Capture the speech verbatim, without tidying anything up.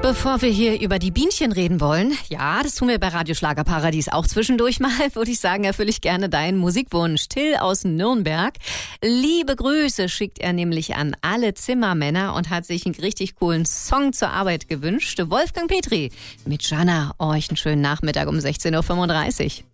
Bevor wir hier über die Bienchen reden wollen, ja, das tun wir bei Radio Schlagerparadies auch zwischendurch mal, würde ich sagen, erfülle ich gerne deinen Musikwunsch. Till aus Nürnberg. Liebe Grüße schickt er nämlich an alle Zimmermänner und hat sich einen richtig coolen Song zur Arbeit gewünscht. Wolfgang Petri mit Jana. Euch einen schönen Nachmittag um sechzehn Uhr fünfunddreißig.